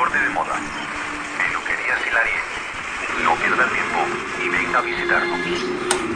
corte de moda. Peluquería Silari. No pierda tiempo y venga a visitarnos.